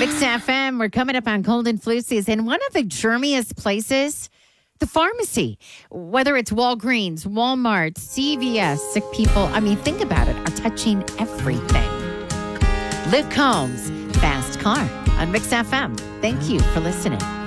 Mix FM, we're coming up on cold and flu season. One of the germiest places, the pharmacy. Whether it's Walgreens, Walmart, CVS, sick people, I mean, think about it, are touching everything. Luke Combs, Fast Car on Mix FM. Thank you for listening.